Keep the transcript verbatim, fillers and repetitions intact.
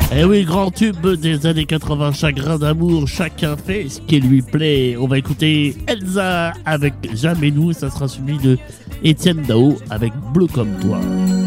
Eh oui, grand tube des années quatre-vingts, chagrin d'amour, chacun fait ce qui lui plaît. On va écouter Elsa avec Jamais nous, ça sera suivi de Étienne Dao avec Bleu comme toi.